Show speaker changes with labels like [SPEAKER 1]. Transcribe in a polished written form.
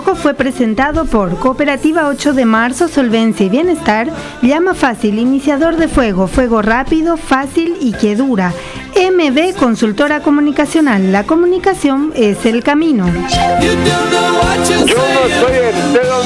[SPEAKER 1] trabajo fue presentado por Cooperativa 8 de Marzo, Solvencia y Bienestar, Llama Fácil, Iniciador de Fuego, Fuego Rápido, Fácil y que Dura. MB Consultora Comunicacional, la comunicación es el camino.
[SPEAKER 2] Yo no soy entero